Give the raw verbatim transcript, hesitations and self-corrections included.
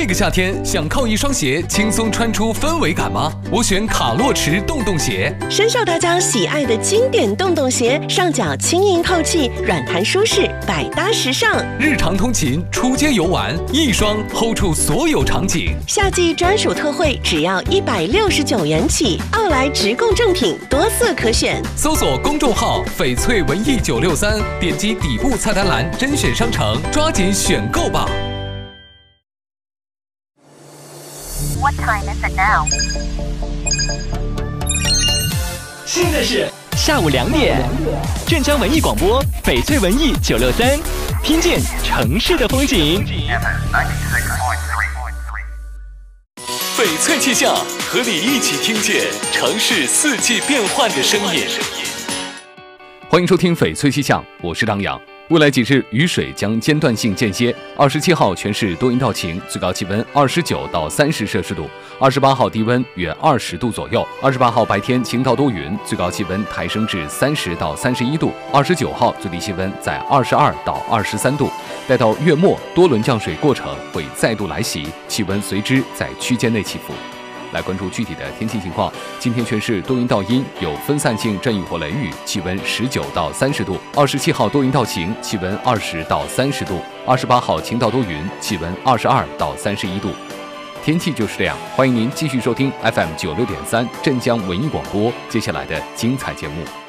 这个夏天想靠一双鞋轻松穿出氛围感吗？我选卡洛驰洞洞鞋， 深受大家喜爱的经典洞洞鞋，上脚轻盈透气，软弹舒适，百搭时尚。 日常通勤、出街游玩，一双 hold 住所有场景。 夏季专属特惠，只要一百六十九元起。奥莱直供正品，多色可选。 搜索公众号“翡翠文艺九六三”，点击底部菜单栏甄选商城，抓紧选购吧。 What time is it now? 现在是下午两点，镇江文艺广播，翡翠文艺九六三，听见城市的风景。 翡翠气象，和你一起听见城市四季变换的声音。欢迎收听翡翠气象，我是张扬。未来几日雨水将间断性间歇。二十七号全市多云到晴，最高气温二十九到三十摄氏度。二十八号低温约二十度左右。二十八号白天晴到多云，最高气温抬升至三十到三十一度。二十九号最低气温在二十二到二十三度。待到月末，多轮降水过程会再度来袭，气温随之在区间内起伏。来关注具体的天气情况。今天全市多云到阴，有分散性阵雨或雷雨，气温十九到三十度。二十七号多云到晴，气温二十到三十度。二十八号晴到多云，气温二十二到三十一度。天气就是这样，欢迎您继续收听 F M 九六点三镇江文艺广播接下来的精彩节目。